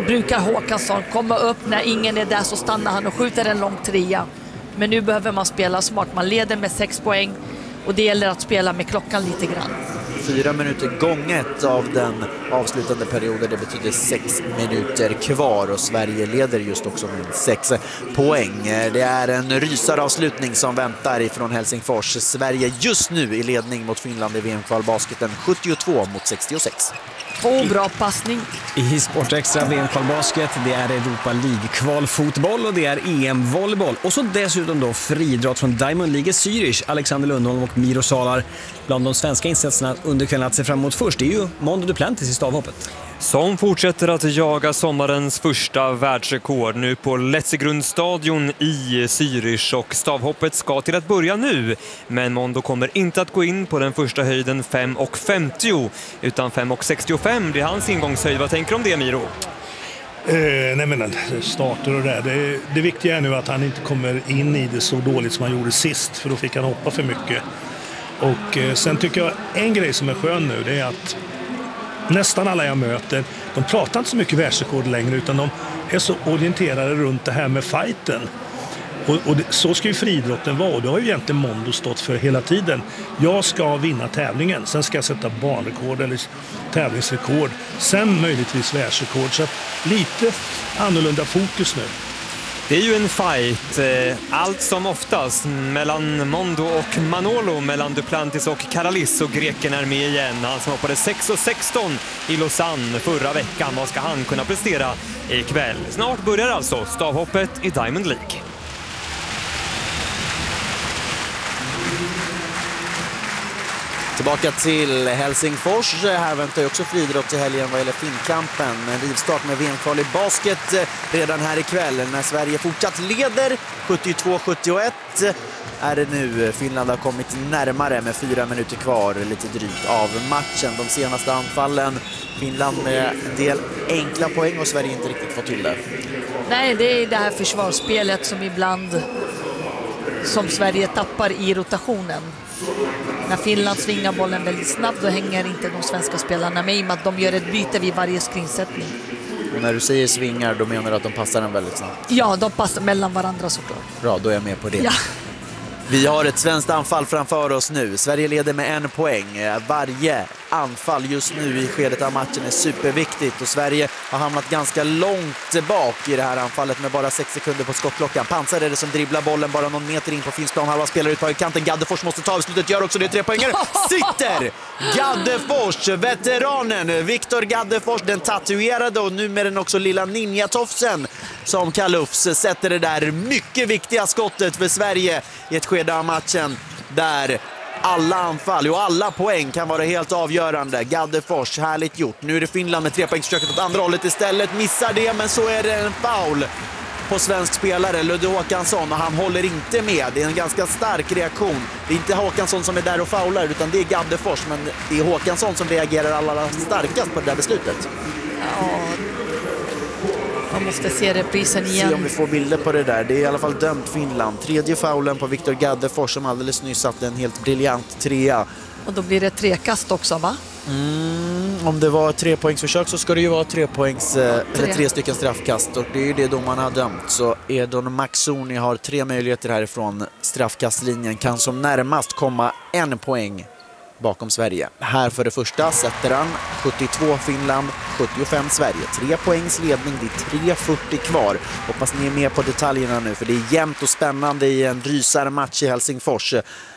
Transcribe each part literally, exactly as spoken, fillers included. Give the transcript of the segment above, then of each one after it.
brukar Håkansson komma upp. När ingen är där så stannar han och skjuter en lång trea. Men nu behöver man spela smart. Man leder med sex poäng och det gäller att spela med klockan lite grann. Fyra minuter gånget av den avslutande perioden. Det betyder sex minuter kvar och Sverige leder just också med sex poäng. Det är en rysaravslutning som väntar ifrån Helsingfors. Sverige just nu i ledning mot Finland i V M-kvalbasketen sjuttiotvå mot sextiosex. Två bra passning. I Sportextra V M-kvalbasket, det är Europa League-kvalfotboll och det är E M-volleyboll. Och så dessutom då friidrott från Diamond League Zürich, Alexander Lundholm och Miro Salar. Bland de svenska insatserna under kvällen att se fram emot först, det är ju Mondo Duplantis i stavhoppet. Som fortsätter att jaga sommarens första världsrekord nu på Letzigrundstadion i Zürich, och stavhoppet ska till att börja nu. Men Mondo kommer inte att gå in på den första höjden fem komma femtio utan fem komma sextiofem blir hans ingångshöjd. Vad tänker du om det, Miro? Eh, nej men starter och det, det Det viktiga är nu att han inte kommer in i det så dåligt som han gjorde sist, för då fick han hoppa för mycket. Och eh, sen tycker jag en grej som är skön nu, det är att nästan alla jag möter, de pratar inte så mycket världsrekord längre, utan de är så orienterade runt det här med fighten. Och, och det, så ska ju friidrotten vara, och det har ju egentligen Mondo stått för hela tiden. Jag ska vinna tävlingen, sen ska jag sätta banrekord eller tävlingsrekord, sen möjligtvis världsrekord. Så lite annorlunda fokus nu. Det är ju en fight, allt som oftast, mellan Mondo och Manolo, mellan Duplantis och Karalis, och greken är med igen. Han som hoppade sex komma sexton i Lausanne förra veckan. Vad ska han kunna prestera ikväll? Snart börjar alltså stavhoppet i Diamond League. Tillbaka till Helsingfors. Här väntar ju också friidrott i helgen vad gäller Finnkampen. En rivstart med V M-kval i basket redan här ikväll när Sverige fortsatt leder sjuttiotvå sjuttioett. Är det nu. Finland har kommit närmare med fyra minuter kvar lite drygt av matchen. De senaste anfallen, Finland med en del enkla poäng och Sverige inte riktigt fått till det. Nej, det är det här försvarsspelet som ibland som Sverige tappar i rotationen. När Finland svingar bollen väldigt snabbt, då hänger inte de svenska spelarna med, i och med att de gör ett byte vid varje skrinsättning. Och när du säger svingar, då menar du att de passar den väldigt snabbt? Ja, de passar mellan varandra såklart. Bra, då är jag med på det. Ja. Vi har ett svenskt anfall framför oss nu. Sverige leder med en poäng. Varje anfall just nu i skedet av matchen är superviktigt. Och Sverige har hamnat ganska långt bak i det här anfallet med bara sex sekunder på skottklockan. Pansar är det som dribblar bollen bara någon meter in på Finsplan. Halva spelar ut på högerkanten. Gaddefors måste ta avslutet. Gör också det. Tre poänger. Sitter Gaddefors, veteranen Viktor Gaddefors, den tatuerade och numera den också lilla ninjatofsen som Kalufs sätter det där mycket viktiga skottet för Sverige i ett skede av matchen där alla anfall och alla poäng kan vara helt avgörande. Gaddefors, härligt gjort. Nu är det Finland med tre poängsförsöket åt andra hållet istället. Missar det, men så är det en foul på svensk spelare, Ludde Håkansson, och han håller inte med. Det är en ganska stark reaktion. Det är inte Håkansson som är där och faular, utan det är Gaddefors, men det är Håkansson som reagerar allra starkast på det där beslutet. Ja, man måste se reprisen igen. Se om vi får bilder på det där. Det är i alla fall dömt Finland. Tredje faulen på Viktor Gaddefors som alldeles nyss satte en helt briljant trea. Och då blir det trekast också, va? Mm, om det var tre poängsförsök så ska det ju vara tre poängs eh, tre. eller tre stycken straffkast, och det är ju det domarna har dömt. Så Edon Maxoni har tre möjligheter härifrån straffkastlinjen, kan som närmast komma en poäng bakom Sverige. Här för det första sätter han sjuttiotvå Finland, sjuttiofem Sverige. Tre poängs ledning, det är tre fyrtio kvar. Hoppas ni är med på detaljerna nu, för det är jämnt och spännande i en rysarmatch i Helsingfors.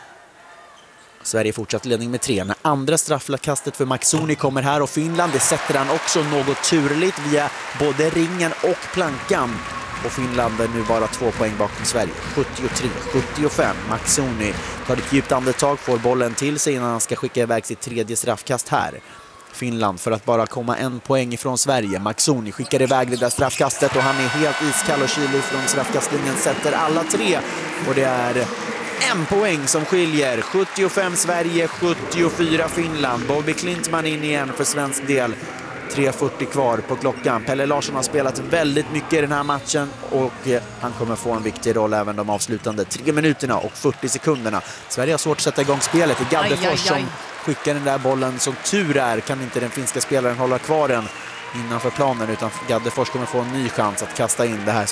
Sverige fortsatt ledning med tre. När andra straffkastet för Maxoni kommer här, och Finland, det sätter han också något turligt via både ringen och plankan. Och Finland är nu bara två poäng bakom Sverige. sjuttiotre sjuttiofem. Maxoni tar ett djupt andetag, får bollen till sig innan han ska skicka iväg sitt tredje straffkast här. Finland för att bara komma en poäng ifrån Sverige. Maxoni skickar iväg det där straffkastet och han är helt iskall och kylig från straffkastlinjen. Sätter alla tre, och det är en poäng som skiljer. sjuttiofem Sverige, sjuttiofyra Finland. Bobby Klintman in igen för svensk del. tre fyrtio kvar på klockan. Pelle Larsson har spelat väldigt mycket i den här matchen, och han kommer få en viktig roll även de avslutande tre minuterna och fyrtio sekunderna. Sverige har svårt att sätta igång spelet. Det är Gaddefors som skickar den där bollen. Som tur är kan inte den finska spelaren hålla kvar den. innanför planen, utan Gaddefors kommer få en ny chans att kasta in det här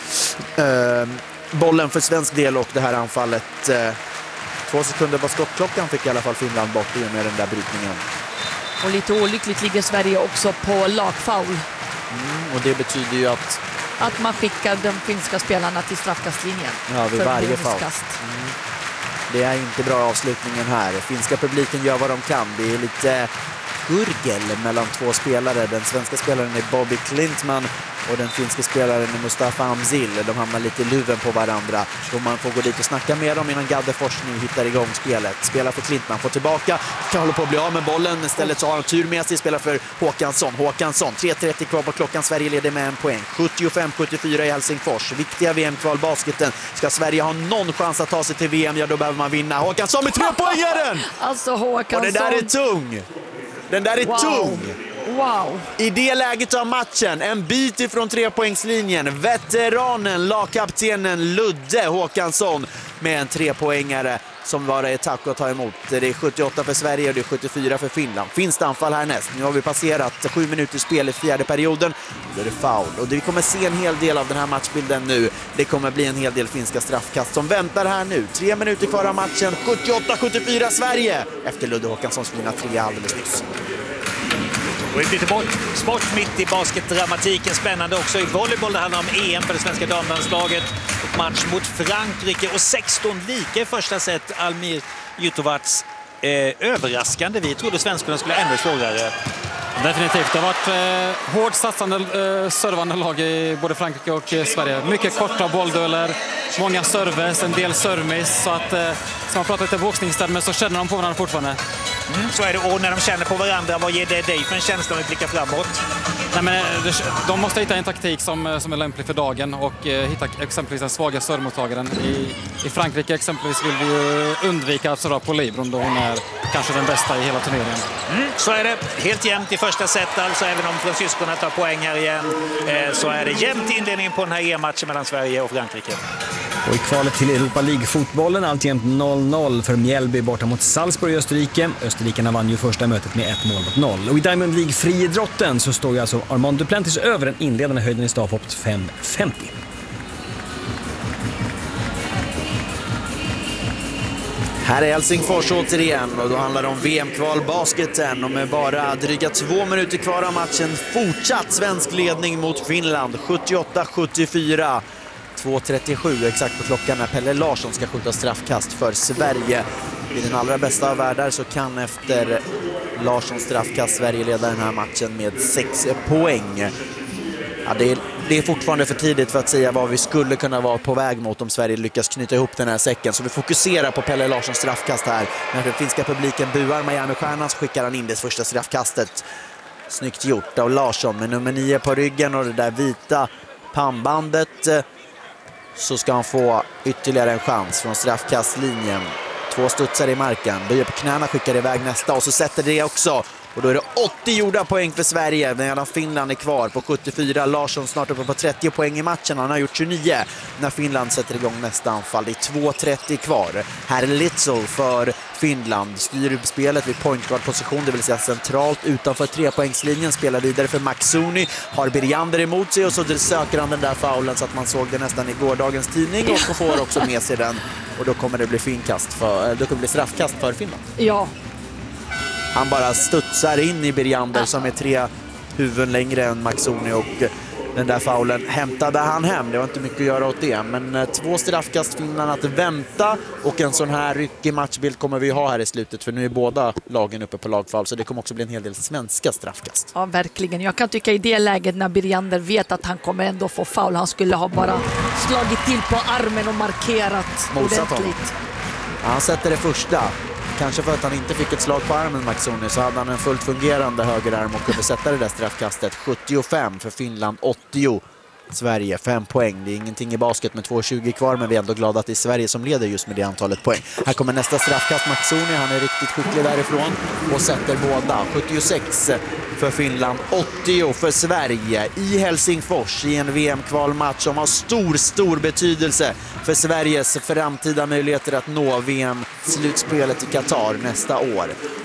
uh, bollen för svensk del och det här anfallet. Uh, två sekunder på skottklockan fick i alla fall Finland bort i och med den där brytningen. Och lite olyckligt ligger Sverige också på lagfoul. Mm, och det betyder ju att... Att man skickar de finska spelarna till straffkastlinjen. Ja, vid varje foul. Mm. Det är inte bra avslutningen här. Finska publiken gör vad de kan. Det är lite gurgel mellan två spelare. Den svenska spelaren är Bobby Klintman och den finska spelaren är Mustafa Amzil. De hamnar lite i luven på varandra. Och man får gå dit och snacka med dem innan Gaddefors nu hittar igång spelet. Spelar för Klintman, får tillbaka. Kan hålla på att bli av med bollen. Istället så har han tur med sig. Spelar för Håkansson. Håkansson, tre trettio kvar på klockan. Sverige leder med en poäng. sjuttiofem sjuttiofyra i Helsingfors. Viktiga V M-kvalbasketen. Ska Sverige ha någon chans att ta sig till V M, ja då behöver man vinna. Håkansson med tre poängaren! Alltså Håkansson. Och det där är tung. Den där är wow. tung. Wow. I det läget av matchen, en bit ifrån trepoängslinjen, veteranen, lagkaptenen Ludde Håkansson med en trepoängare som bara är tack att ta emot. Det är sjuttioåtta för Sverige och det är sjuttiofyra för Finland. Finns det anfall härnäst? Nu har vi passerat sju minuter spel i fjärde perioden. Då är det foul. Och vi kommer se en hel del av den här matchbilden nu. Det kommer bli en hel del finska straffkast som väntar här nu. Tre minuter kvar av matchen. sjuttioåtta sjuttiofyra Sverige. Efter Ludde Håkanssons fina tre alldeles nyss. Och lite sport mitt i basketdramatiken. Spännande också i volleyboll. Det handlar om E M för det svenska damlandslaget. Och match mot Frankrike. Och sexton lika i första set. Almir Jutovac. Eh, överraskande. Vi trodde svenskarna skulle ännu svårare. Definitivt. Det har varit eh, hårt satsande eh, servande lag i både Frankrike och eh, Sverige. Mycket korta bolldueller, många serves, en del service. Så att, eh, som man pratar lite boxningstermer så känner de på varandra fortfarande. Mm, så är det. Och när de känner på varandra, vad ger det dig för en känsla att blicka framåt? Nej, men, de måste hitta en taktik som, som är lämplig för dagen och eh, hitta exempelvis den svaga servemottagaren. I, I Frankrike exempelvis vill vi undvika att serva på Libron då hon är kanske den bästa i hela turneringen. Mm, så är det. Helt jämnt i första set, alltså även om fransyskorna tar poäng här igen eh, så är det jämnt i inledningen på den här E M-matchen mellan Sverige och Frankrike. Och i kvalet till Europa League-fotbollen alltjämt noll noll för Mjällby borta mot Salzburg i Österrike. Österrikarna vann ju första mötet med ett mål mot noll. Och i Diamond League-friidrotten så står ju alltså Armand Duplantis över den inledande höjden i stavhoppet fem femtio. Här är Helsingfors återigen och då handlar det om V M-kvalbasketen och med bara dryga två minuter kvar av matchen fortsatt svensk ledning mot Finland. sjuttioåtta sjuttiofyra. två trettiosju exakt på klockan när Pelle Larsson ska skjuta straffkast för Sverige. I den allra bästa av världar så kan efter Larssons straffkast Sverige leda den här matchen med sex poäng. Ja, det, är, det är fortfarande för tidigt för att säga vad vi skulle kunna vara på väg mot om Sverige lyckas knyta ihop den här säcken. Så vi fokuserar på Pelle Larssons straffkast här. När den finska publiken buar Miami-stjärnan så skickar han in det första straffkastet. Snyggt gjort av Larsson med nummer nio på ryggen och det där vita pannbandet. Så ska han få ytterligare en chans från straffkastlinjen. Två studsar i marken, böjer på knäna, skickar iväg nästa och så sätter det också. Och då är det åttio gjorda poäng för Sverige medan Finland är kvar på sjuttiofyra. Larsson snart uppe på trettio poäng i matchen. Han har gjort tjugonio när Finland sätter igång nästa anfall. Det är två trettio kvar. Här är Litzel för Finland. Styr spelet vid pointguard-position, det vill säga centralt utanför trepoängslinjen. Spelar vidare för Maxuni. Har Birjander emot sig och så söker han den där faulen så att man såg det nästan i gårdagens tidning och får också med sig den. Och då kommer det bli finkast för, då kommer det bli straffkast för Finland. Ja. Han bara studsar in i Birjander som är tre huvuden längre än Maxoni och den där faulen hämtade han hem. Det var inte mycket att göra åt det. Men två straffkast Finland att vänta och en sån här ryckig matchbild kommer vi ha här i slutet för nu är båda lagen uppe på lagfall så det kommer också bli en hel del svenska straffkast. Ja, verkligen. Jag kan tycka i det läget när Birjander vet att han kommer ändå få foul. Han skulle ha bara slagit till på armen och markerat Motsatt ordentligt. Ja, han sätter det första. Kanske för att han inte fick ett slag på armen Maxoni så hade han en fullt fungerande högerarm och kunde sätta det där straffkastet. sjuttiofem för Finland, åttio Sverige, fem poäng. Det är ingenting i basket med två tjugo kvar men vi är ändå glada att det är Sverige som leder just med det antalet poäng. Här kommer nästa straffkast Maxoni, han är riktigt skicklig därifrån och sätter båda. sjuttiosex för Finland, åttio för Sverige i Helsingfors i en V M-kvalmatch som har stor, stor betydelse för Sveriges framtida möjligheter att nå V M-slutspelet i Qatar nästa år.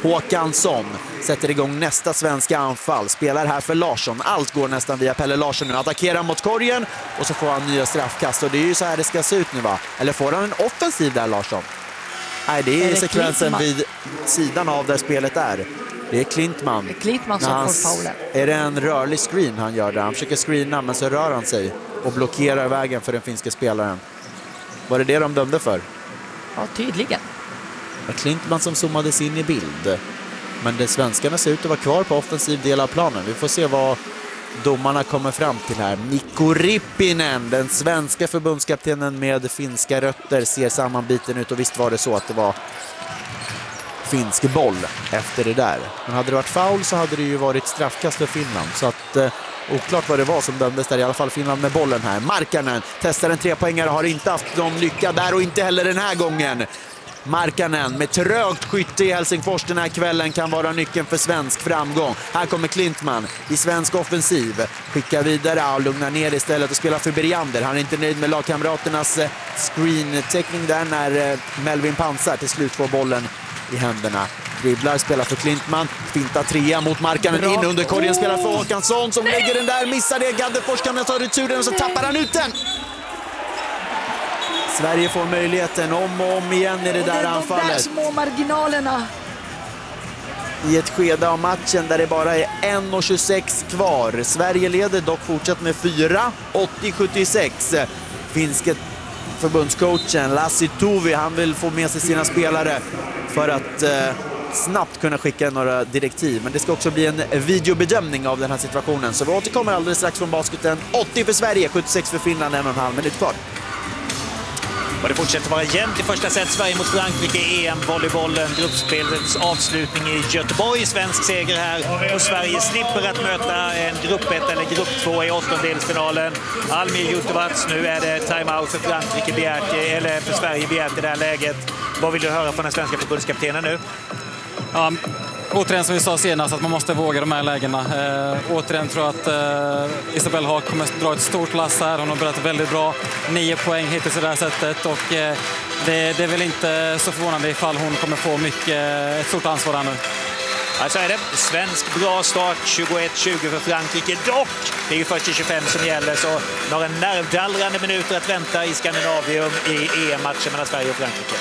Håkansson sätter igång nästa svenska anfall. Spelar här för Larsson. Allt går nästan via Pelle Larsson nu. Attackerar mot korgen och så får han nya straffkast. Och det är ju så här det ska se ut nu, va? Eller får han en offensiv där, Larsson? Nej, det är, är det sekvensen Klintman vid sidan av där spelet är. Det är Klintman. Det är Klintman som han, får faulen. Är det en rörlig screen han gör där? Han försöker screena men så rör han sig och blockerar vägen för den finska spelaren. Var det det de dömde för? Ja, tydligen. Det var Klintman som zoomades in i bild. Men det svenskarna ser ut att vara kvar på offensiv del av planen. Vi får se vad domarna kommer fram till här. Mikko Rippinen, den svenska förbundskaptenen med finska rötter, ser sammanbiten ut. Och visst var det så att det var finsk boll efter det där. Men hade det varit foul så hade det ju varit straffkast för Finland. Så att eh, oklart vad det var som dömdes där. I alla fall Finland med bollen här. Markkanen testar en trepoängare, har inte haft någon lycka där och inte heller den här gången. Markkanen med trögt skytte i Helsingfors den här kvällen kan vara nyckeln för svensk framgång. Här kommer Klintman i svensk offensiv. Skickar vidare och lugnar ner istället och spelar för Beriander. Han är inte nöjd med lagkamraternas screen-teckning där när Melvin Pansar till slut får bollen i händerna. Dribblar, spelar för Klintman. Finta trea mot Markkanen in under korgen. Spelar för Håkansson som lägger den där. Missar det. Gaddefors kan ta returen och så tappar han ut den. Sverige får möjligheten om och om igen i det där anfallet. De där små marginalerna. I ett skede av matchen där det bara är en tjugosex kvar. Sverige leder dock fortsatt med fyra åttio sjuttiosex. Finske förbundscoachen Lassi Tuvi, han vill få med sig sina spelare för att eh, snabbt kunna skicka några direktiv. Men det ska också bli en videobedömning av den här situationen. Så vi återkommer alldeles strax från basketen. åttio för Sverige, sjuttiosex för Finland, en och en halv minut kvar. Och det fortsätter vara jämnt i första set. Sverige mot Frankrike, E M-volleybollen, gruppspelets avslutning i Göteborg. Svensk seger här och Sverige slipper att möta en grupp ett eller grupp två i åttondelsfinalen. Almir Jutovac, nu är det timeout för Frankrike begärt, eller för Sverige begärt i det här läget. Vad vill du höra från den svenska förbundskaptenen nu? Ja, återigen som vi sa senast att man måste våga de här lägena. Eh, återigen tror jag att eh, Isabelle Haag kommer att dra ett stort lass här. Hon har börjat väldigt bra. Nio poäng hittills i det här sättet. Och eh, det, det är väl inte så förvånande ifall hon kommer få mycket, ett stort ansvar här nu. Ja, så är det. Svensk bra start, tjugoett tjugo för Frankrike. Dock, det är ju först tjugofem som gäller, så några nervdallrande minuter att vänta i Skandinavium i E M-matchen mellan Sverige och Frankrike.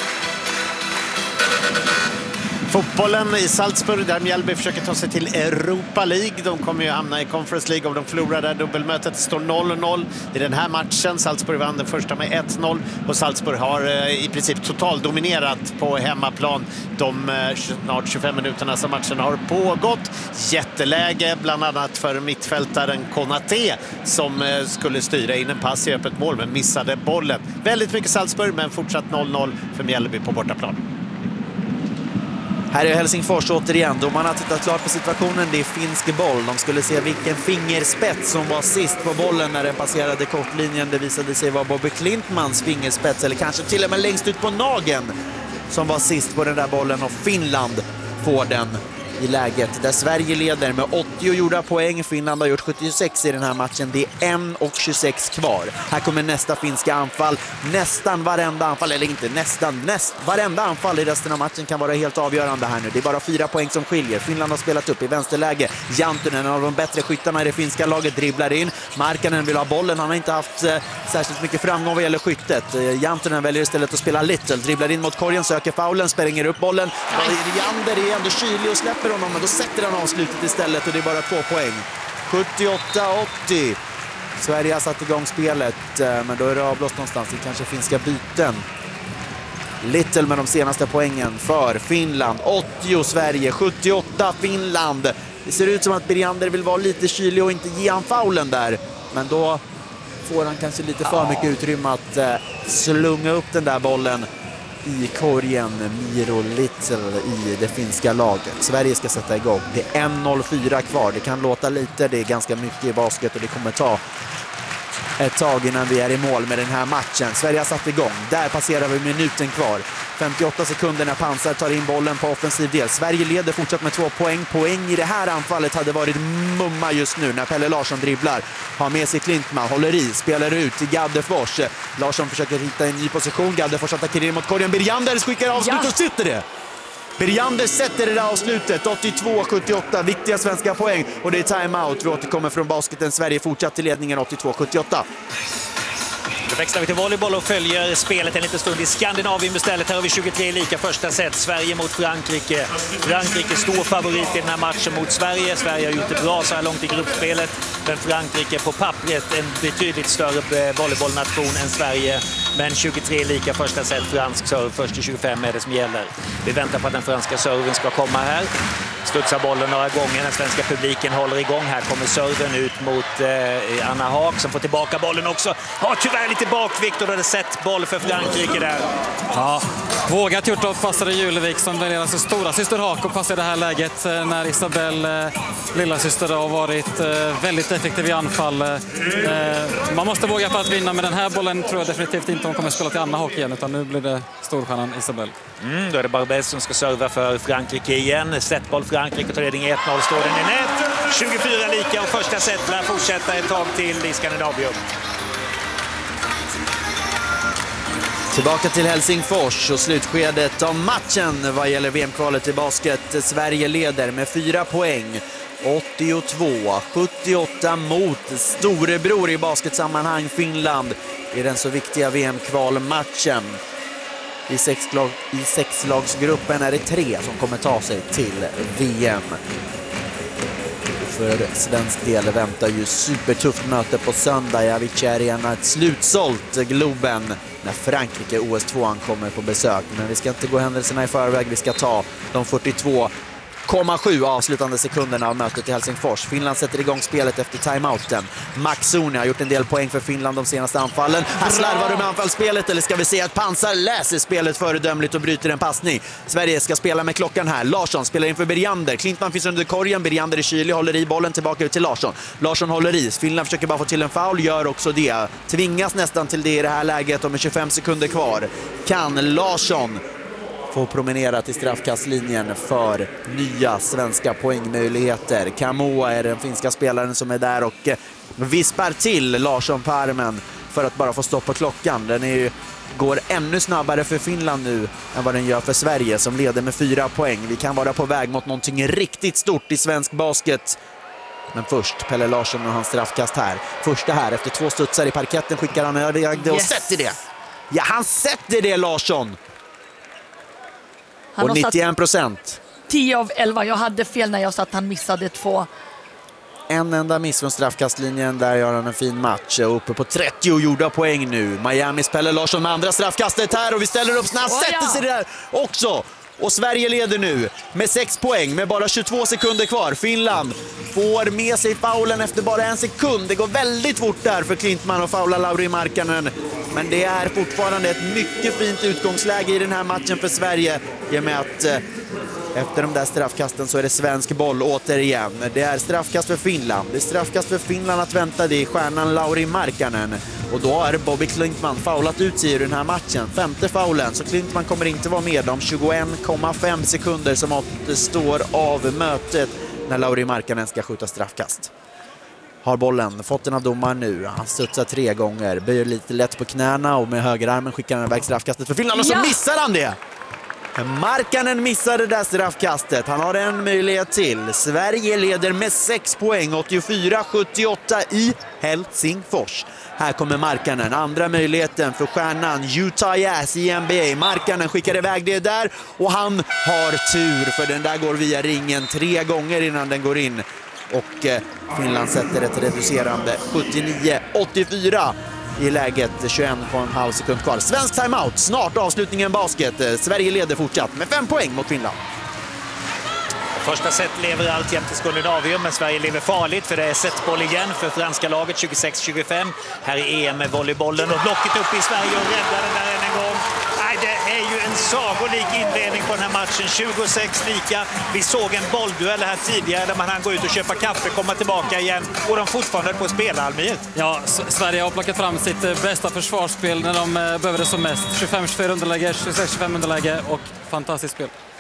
Fotbollen i Salzburg där Mjällby försöker ta sig till Europa League. De kommer ju hamna i Conference League om de förlorar där. Dubbelmötet står noll noll i den här matchen. Salzburg vann den första med ett noll och Salzburg har i princip totaldominerat på hemmaplan de snart tjugofem minuterna som matchen har pågått. Jätteläge bland annat för mittfältaren Konaté som skulle styra in en pass i öppet mål men missade bollen. Väldigt mycket Salzburg men fortsatt noll noll för Mjällby på bortaplan. Här är Helsingfors återigen. Domarna har tittat klart på situationen. Det är finsk boll. De skulle se vilken fingerspets som var sist på bollen när den passerade kortlinjen. Det visade sig vara Bobby Klintmans fingerspets, eller kanske till och med längst ut på nageln, som var sist på den där bollen. Och Finland får den i läget där Sverige leder med åttio gjorda poäng. Finland har gjort sjuttiosex i den här matchen. Det är en tjugosex kvar. Här kommer nästa finska anfall. Nästan varenda anfall, eller inte nästan, näst, varenda anfall i resten av matchen kan vara helt avgörande här nu. Det är bara fyra poäng som skiljer. Finland har spelat upp i vänsterläge. Jantunen, en av de bättre skyttarna i det finska laget, dribblar in. Markkanen vill ha bollen. Han har inte haft eh, särskilt mycket framgång vad gäller skyttet. Eh, Jantunen väljer istället att spela Little. Dribblar in mot korgen, söker faulen, spränger upp bollen. Jander är ändå kylig och släpper honom, men då sätter han avslutet istället och det är bara två poäng. sjuttioåtta åttio. Sverige har satt igång spelet, men då är det avblåst någonstans. Det kanske finska byten. Little med de senaste poängen för Finland. åttio Sverige, sjuttioåtta Finland. Det ser ut som att Beriander vill vara lite kylig och inte ge han faulen där. Men då får han kanske lite för mycket utrymme att slunga upp den där bollen i korgen. Miro Little i det finska laget. Sverige ska sätta igång. Det är en noll fyra kvar. Det kan låta lite, det är ganska mycket i basket och det kommer ta ett tag innan vi är i mål med den här matchen. Sverige har satt igång. Där passerar vi minuten kvar. femtioåtta sekunder när Pansar tar in bollen på offensiv del. Sverige leder fortsatt med två poäng. Poäng i det här anfallet hade varit mumma just nu när Pelle Larsson dribblar. Har med sig Klintman, håller i, spelar ut till Gaddefors. Larsson försöker hitta en ny position. Gaddefors attackerar in mot korgen. Beriander skickar avslut ja. och sitter det. Beriander sätter det där avslutet, åttiotvå sjuttioåtta, viktiga svenska poäng och det är timeout. Vi återkommer från basketen, Sverige fortsatt till ledningen åttiotvå sjuttioåtta. Då växlar vi till volleyboll och följer spelet en liten stund i Skandinavien istället. Här har vi tjugotre lika första set. Sverige mot Frankrike. Frankrike stor favorit i den här matchen mot Sverige. Sverige har gjort det bra så här långt i gruppspelet. Men Frankrike på pappret en betydligt större volleybollnation än Sverige. Men tjugotre lika första set. Fransk serve först i tjugofem är det som gäller. Vi väntar på att den franska serven ska komma här. Studsar bollen några gånger. Den svenska publiken håller igång. Här kommer serven ut mot eh, Anna Haak som får tillbaka bollen också. Har tyvärr lite bakvikt och då är det sett boll för Frankrike där. Ja, vågat gjort av passade Julevik som väljer alltså stora syster Haak och passar i det här läget när Isabel, eh, lilla syster, har varit eh, väldigt effektiv i anfall. Eh, man måste våga för att vinna, men den här bollen tror jag definitivt inte hon kommer spela till Anna Haak igen, utan nu blir det storstjärnan Isabel. Mm, då är det Barbès som ska serva för Frankrike igen. Setboll Frankrike och tar ledning ett noll, står den i nät. tjugofyra lika och första set lär fortsätta ett tag till i Skandinavien. Tillbaka till Helsingfors och slutskedet av matchen vad gäller V M-kvalet i basket. Sverige leder med fyra poäng. åttiotvå sjuttioåtta mot storebror i basketsammanhang Finland i den så viktiga V M-kvalmatchen. I, sexlag, I sexlagsgruppen är det tre som kommer ta sig till V M. För svensk del väntar ju supertufft möte på söndag i Avicii Arena. Ett slutsålt Globen när Frankrike O S två kommer på besök. Men vi ska inte gå händelserna i förväg. Vi ska ta de fyrtiotvå komma sju avslutande sekunderna av mötet i Helsingfors. Finland sätter igång spelet efter timeouten. Maxoni har gjort en del poäng för Finland de senaste anfallen. Här slarvar du med anfallsspelet, eller ska vi se att Pansar läser spelet föredömligt och bryter en passning. Sverige ska spela med klockan här. Larsson spelar inför Beriander. Klintman finns under korgen. Beriander är kylig, håller i bollen tillbaka ut till Larsson. Larsson håller i. Finland försöker bara få till en foul, gör också det. Tvingas nästan till det i det här läget och med tjugofem sekunder kvar. Kan Larsson får promenera till straffkastlinjen för nya svenska poängmöjligheter. Kamoa är den finska spelaren som är där och vispar till Larsson på armen för att bara få stopp på klockan. Den är ju, går ännu snabbare för Finland nu än vad den gör för Sverige som leder med fyra poäng. Vi kan vara på väg mot någonting riktigt stort i svensk basket. Men först Pelle Larsson och hans straffkast här. Första här efter två studsar i parketten skickar han över och yes. sätter det. Ja, han sätter det, Larsson. Han och nittioen procent. tio av elva. Jag hade fel när jag sa att han missade två. En enda miss från straffkastlinjen. Där gör han en fin match. Och uppe på trettio gjorda poäng nu. Miamis Pelle Larsson med andra straffkastet här. Och vi ställer upp snabbt. Oh, sätter ja. sig där också. Och Sverige leder nu med sex poäng med bara tjugotvå sekunder kvar. Finland får med sig faulen efter bara en sekund. Det går väldigt fort där för Klintman och faula Lauri Markkanen. Men det är fortfarande ett mycket fint utgångsläge i den här matchen för Sverige. I och med att eh, efter de där straffkasten så är det svensk boll återigen. Det är straffkast för Finland. Det är straffkast för Finland att vänta. Det är stjärnan Lauri Markkanen. Och då har Bobby Klintman faulat ut sig i den här matchen. Femte faulen, så Klintman kommer inte vara med om tjugoen komma fem sekunder som återstår av mötet när Lauri Markkanen ska skjuta straffkast. Har bollen, fått den av domaren nu. Han studsar tre gånger, böjer lite lätt på knäna och med högerarmen skickar han iväg straffkastet för Finland och så ja. missar han det! Markkanen missade det där straffkastet. Han har en möjlighet till. Sverige leder med sex poäng, åttiofyra sjuttioåtta i Helsingfors. Här kommer Markkanen, andra möjligheten för stjärnan Utah Jazz i N B A. Markkanen skickar iväg det där och han har tur för den där går via ringen tre gånger innan den går in. Och eh, Finland sätter ett reducerande sjuttionio åttiofyra i läget, tjugoen komma fem sekund kvar. Svensk timeout, snart avslutningen basket. Sverige leder fortsatt med fem poäng mot Finland. Första set lever alltjämt i Skandinavien, men Sverige lever farligt för det är setboll igen för franska laget, tjugosex tjugofem. Här är E M med volleybollen och blocket upp i Sverige och räddar den där än en gång. Nej, det är ju en sagolik inledning på den här matchen, tjugosex lika. Vi såg en bollduell här tidigare där man hann gå ut och köpa kaffe, komma tillbaka igen och de fortfarande på att spela, Almir. Ja, Sverige har plockat fram sitt bästa försvarsspel när de behöver det som mest. tjugofem tjugofyra underläge, tjugosex tjugofem underläge och fantastiskt spel.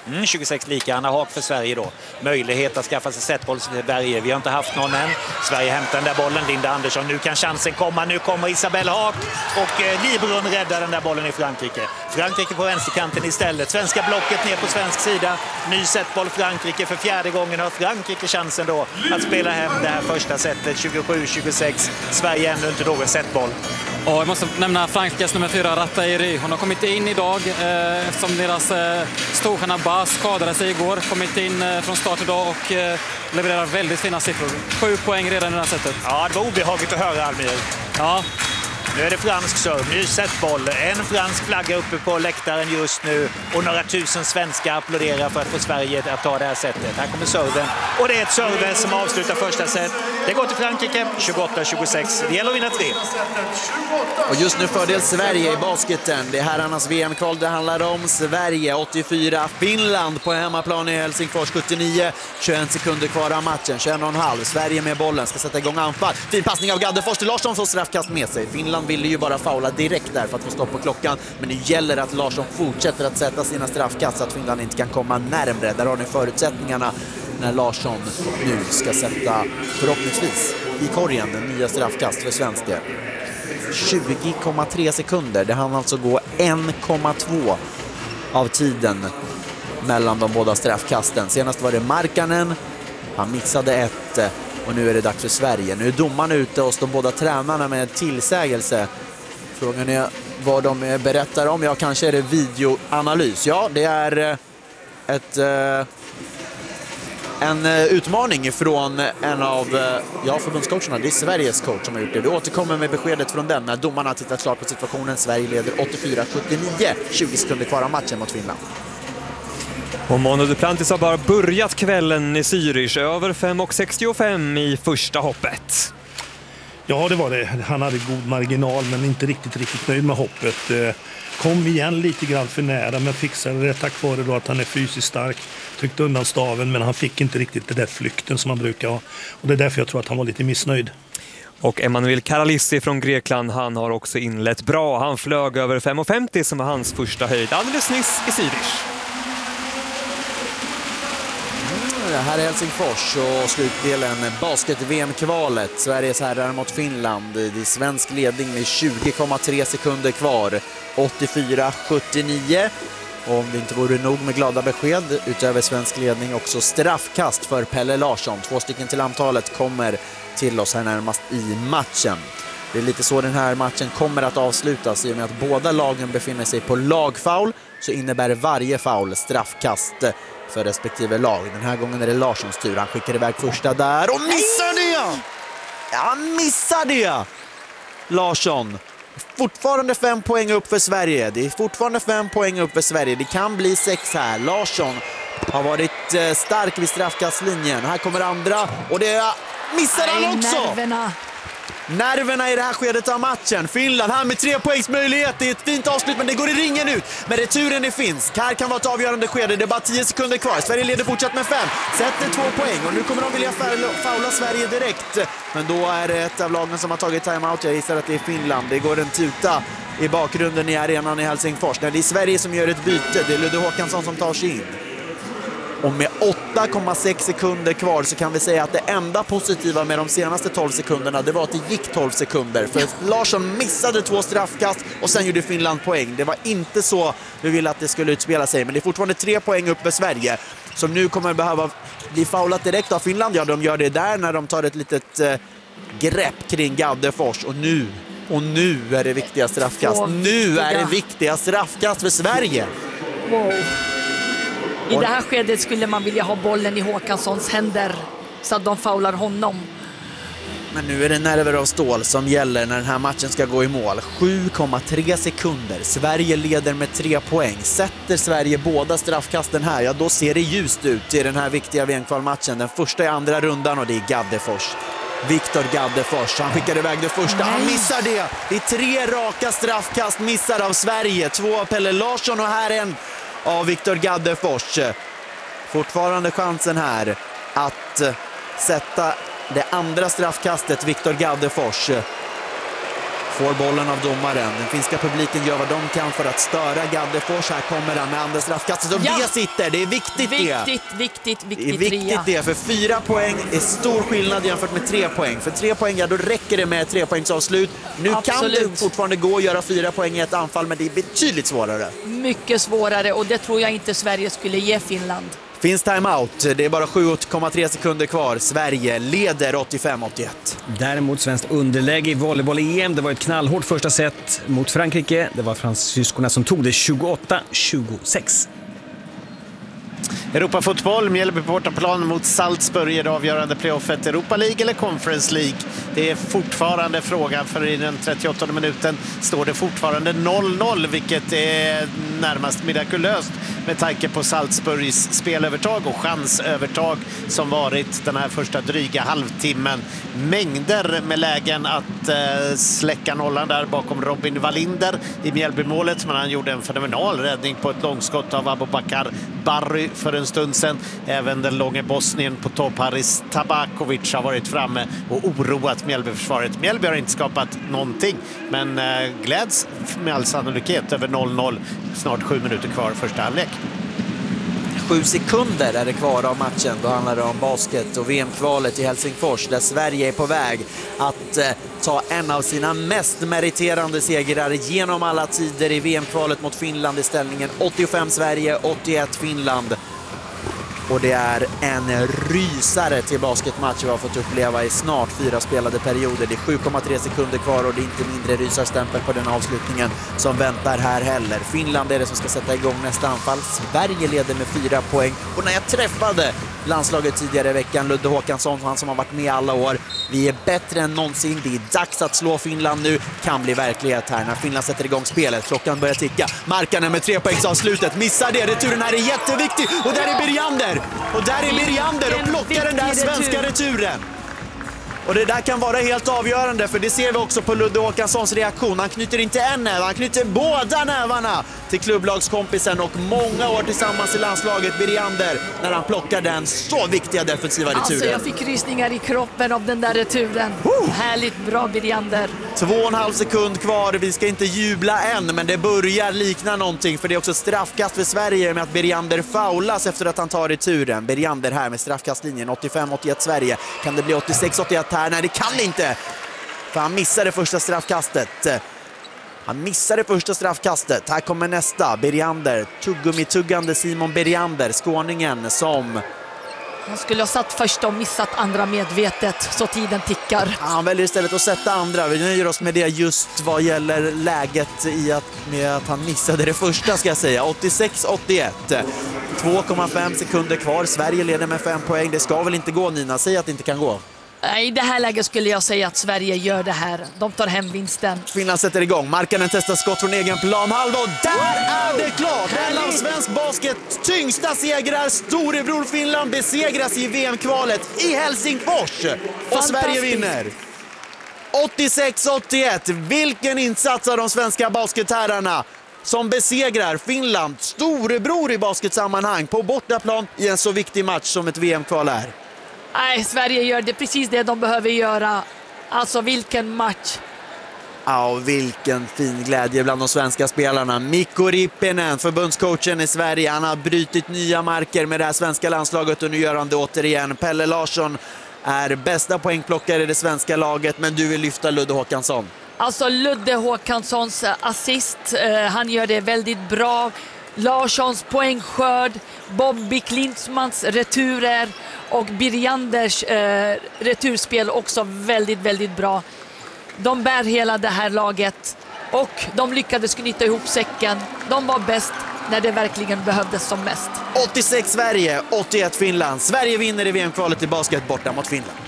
Mm, tjugosex lika, Anna Haag för Sverige då. Möjlighet att skaffa sig setboll till Sverige. Vi har inte haft någon än. Sverige hämtar den där bollen, Linda Andersson. Nu kan chansen komma. Nu kommer Isabelle Haag och eh, Librun räddar den där bollen i Frankrike. Frankrike på vänsterkanten istället. Svenska blocket ner på svensk sida. Ny setboll Frankrike. För fjärde gången har Frankrike chansen då att spela hem det här första setet. tjugosju tjugosex. Sverige ännu inte någon setboll. Och jag måste nämna Frankrikes nummer fyra, Rattairi. Hon har kommit in idag eh, eftersom deras eh, storstjärna Bas skadade sig igår. Kommit in eh, från start idag och eh, levererar väldigt fina siffror. Sju poäng redan i det här sättet. Ja, det var obehagligt att höra, Almir. Ja. Nu är det fransk serv, ny setboll. En fransk flagga uppe på läktaren just nu. Och några tusen svenskar applåderar för att få Sverige att ta det här setet. Här kommer serven. Och det är ett serve som avslutar första set. Det går till Frankrike, tjugoåtta tjugosex. Det gäller att vinna tre. Och just nu fördel Sverige i basketen. Det är herrarnas V M-kval det handlar om. Sverige åttiofyra, Finland på hemmaplan i Helsingfors sjuttionio. tjugoen sekunder kvar av matchen, tjugoen och en halv. Sverige med bollen, ska sätta igång anfall. Fin passning av Gaddefors till Larsson, får straffkast med sig. Finland ville ju bara faula direkt där för att få stopp på klockan. Men det gäller att Larsson fortsätter att sätta sina straffkast så att Finland inte kan komma närmre. Där har ni förutsättningarna när Larsson nu ska sätta, förhoppningsvis, i korgen den nya straffkast för svenska. tjugo komma tre sekunder. Det hann alltså gå en komma två av tiden mellan de båda straffkasten. Senast var det Markkanen. Han missade ett och nu är det dags för Sverige. Nu är domaren ute hos de båda tränarna med tillsägelse. Frågan är vad de berättar om. Ja, kanske är det videoanalys. Ja, det är ett... En utmaning från en av ja, förbundscoacherna. Det är Sveriges coach som har gjort det. Vi återkommer med beskedet från den när domarna tittar klart på situationen. Sverige leder åttiofyra sjuttionio. tjugo sekunder kvar av matchen mot Finland. Och Mondo Duplantis har bara börjat kvällen i Zürich. Över fem komma sextiofem i första hoppet. Ja, det var det. Han hade god marginal men inte riktigt, riktigt nöjd med hoppet. Kom igen lite grann för nära men fixade det tack vare då att han är fysiskt stark. Tryckte undan staven men han fick inte riktigt det där flykten som han brukar ha. Och det är därför jag tror att han var lite missnöjd. Och Emanuel Karalissi från Grekland, han har också inlett bra. Han flög över fem komma femtio som var hans första höjd alldeles nyss i Zürich. Det här är Helsingfors och slutdelen basket-V M-kvalet. Sveriges herrar mot Finland i svensk ledning med tjugo komma tre sekunder kvar. åttiofyra sjuttionio. Och om det inte vore nog med glada besked utöver svensk ledning också straffkast för Pelle Larsson. Två stycken till antalet kommer till oss här närmast i matchen. Det är lite så den här matchen kommer att avslutas i och med att båda lagen befinner sig på lagfoul så innebär varje foul straffkast för respektive lag. Den här gången är det Larssons tur. Han skickar iväg första där och missar det! Ja, han missar det! Larsson. Fortfarande fem poäng upp för Sverige. Det är fortfarande fem poäng upp för Sverige. Det kan bli sex här. Larsson har varit stark vid straffkastlinjen. Här kommer andra och det missar han också! Nerverna. Nerverna i det här skedet av matchen. Finland här med tre poängs möjlighet. Det är ett fint avslut men det går i ringen ut. Men returen är finsk. Här kan vara ett avgörande skede. Det är bara tio sekunder kvar. Sverige leder fortsatt med fem. Sätter två poäng och nu kommer de vilja faula Sverige direkt. Men då är det ett av lagen som har tagit timeout. Jag gissar att det är Finland. Det går en tuta i bakgrunden i arenan i Helsingfors. Det är Sverige som gör ett byte. Det är Ludde Håkansson som tar sig in. Och med åtta komma sex sekunder kvar så kan vi säga att det enda positiva med de senaste tolv sekunderna det var att det gick tolv sekunder. För Larsson missade två straffkast och sen gjorde Finland poäng. Det var inte så vi ville att det skulle utspela sig. Men det är fortfarande tre poäng upp för Sverige som nu kommer behöva bli faulat direkt av Finland. Ja, de gör det där när de tar ett litet eh, grepp kring Gaddefors. Och nu, och nu är det viktiga straffkast. Nu är det viktiga straffkast för Sverige. Wow. I det här skedet skulle man vilja ha bollen i Håkanssons händer så att de faular honom. Men nu är det nerver av stål som gäller när den här matchen ska gå i mål. sju komma tre sekunder. Sverige leder med tre poäng. Sätter Sverige båda straffkasten här, ja då ser det ljust ut i den här viktiga V M-kvalmatchen. Den första i andra rundan och det är Gaddefors. Viktor Gaddefors, han skickar iväg det första. Han missar det. Det är tre raka straffkast missar av Sverige. Två av Pelle Larsson och här en av Viktor Gaddefors. Fortfarande chansen här att sätta det andra straffkastet Viktor Gaddefors. får bollen av domaren. Den finska publiken gör vad de kan för att störa Gaddefors. Här kommer han med andra straffkastet och Ja. det sitter. Det är viktigt, Viktigt, det. viktigt, Det är viktigt, viktigt Ria. det, för fyra poäng är stor skillnad jämfört med tre poäng. För tre poäng, ja, då räcker det med tre poängs avslut. Nu kan Absolut. det fortfarande gå att göra fyra poäng i ett anfall, men det är betydligt svårare. Mycket svårare och det tror jag inte Sverige skulle ge Finland. Finns timeout. Det är bara sju komma tre sekunder kvar. Sverige leder åttiofem åttioett. Däremot svenskt underläge i volleyboll-E M. Det var ett knallhårt första set mot Frankrike. Det var fransyskorna som tog det tjugoåtta tjugosex. Europafotboll, Mjällby på bortaplan mot Salzburg i det avgörande playoffet. Europa League eller Conference League? Det är fortfarande frågan, för i den trettioåttonde minuten står det fortfarande noll noll, vilket är närmast mirakulöst med tanke på Salzburgs spelövertag och chansövertag som varit den här första dryga halvtimmen. Mängder med lägen att eh, släcka nollan där bakom Robin Wallinder i Mjällbymålet, men han gjorde en fenomenal räddning på ett långskott av Abubakar Barry för en stund sedan. Även den långe Bosnien på topp Haris Tabakovic har varit framme och oroat Mjällbyförsvaret. Mjällby har inte skapat någonting, men eh, gläds med all sannolikhet över noll noll. Snart sju minuter kvar första halvlek. Sju sekunder är det kvar av matchen. Då handlar det om basket och V M-kvalet i Helsingfors, där Sverige är på väg att eh, ta en av sina mest meriterande segrar genom alla tider i V M-kvalet mot Finland i ställningen åttiofem Sverige, åttioett Finland. Och det är en rysare till basketmatch vi har fått uppleva i snart fyra spelade perioder. Det är sju komma tre sekunder kvar och det är inte mindre rysarstämpel på den avslutningen som väntar här heller. Finland är det som ska sätta igång nästa anfall. Sverige leder med fyra poäng. Och när jag träffade landslaget tidigare i veckan, Ludde Håkansson, han som har varit med alla år, vi är bättre än någonsin. Det är dags att slå Finland nu. Kan bli verklighet här när Finland sätter igång spelet. Klockan börjar ticka. Markanen med tre poängs avslutet. Missar det. Returen här är jätteviktig. Och där är Birjander. Och där är Birjander och plockar den där svenska returen. Och det där kan vara helt avgörande, för det ser vi också på Ludde Håkanssons reaktion. Han knyter inte en näve, han knyter båda nävarna till klubblagskompisen och många år tillsammans i landslaget, Birjander, när han plockar den så viktiga defensiva returen. Alltså jag fick rysningar i kroppen av den där returen. Woo! Härligt bra Birjander. Två och en halv sekund kvar, vi ska inte jubla än, men det börjar likna någonting, för det är också straffkast för Sverige med att Birjander faulas efter att han tar returen. Birjander här med straffkastlinjen, åttiofem åttioett Sverige. Kan det bli åttiosex åttioett här? Nej, det kan det inte, för han missade första straffkastet. Han missade första straffkastet. Här kommer nästa. Birjander, tuggummi-tuggande Simon Birjander, skåningen som... Han skulle ha satt första och missat andra medvetet, så tiden tickar. Han väljer istället att sätta andra. Vi nöjer oss med det just vad gäller läget i att, med att han missade det första, ska jag säga. åttiosex åttioett. två komma fem sekunder kvar. Sverige leder med fem poäng. Det ska väl inte gå, Nina? Säg att det inte kan gå. I det här läget skulle jag säga att Sverige gör det här. De tar hem vinsten. Finland sätter igång. Markanen testar skott från egen planhalva och där är det klart! En av svensk basket tyngsta segrar. Storebror Finland besegras i V M-kvalet i Helsingfors. Och Sverige vinner. åttiosex åttioett. Vilken insats av de svenska basketherrarna som besegrar Finland, storebror i basketsammanhang, på bortaplan i en så viktig match som ett V M-kval är. Nej, Sverige gör det precis det de behöver göra. Alltså vilken match. Ja, vilken fin glädje bland de svenska spelarna. Mikko Rippinen, förbundscoachen i Sverige, han har brytit nya marker med det här svenska landslaget och nu gör han det återigen. Pelle Larsson är bästa poängplockare i det svenska laget, men du vill lyfta Ludde Håkansson. Alltså Ludde Håkanssons assist, eh, han gör det väldigt bra. Larssons poängskörd, Bobby Klintsmans returer och Birjanders eh, returspel också väldigt, väldigt bra. De bär hela det här laget och de lyckades knyta ihop säcken. De var bäst när det verkligen behövdes som mest. åttiosex Sverige, åttioett Finland. Sverige vinner i V M-kvalet i basket borta mot Finland.